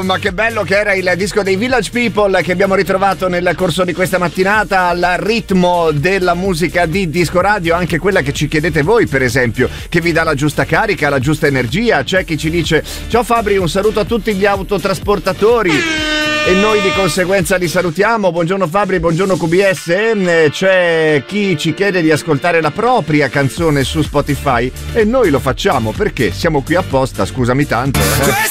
Mamma, che bello che era il disco dei Village People che abbiamo ritrovato nel corso di questa mattinata al ritmo della musica di Disco Radio, anche quella che ci chiedete voi, per esempio, che vi dà la giusta carica, la giusta energia. C'è chi ci dice: ciao Fabri, un saluto a tutti gli autotrasportatori. E noi di conseguenza li salutiamo. Buongiorno Fabri, buongiorno QBS. C'è chi ci chiede di ascoltare la propria canzone su Spotify e noi lo facciamo perché siamo qui apposta, scusami tanto.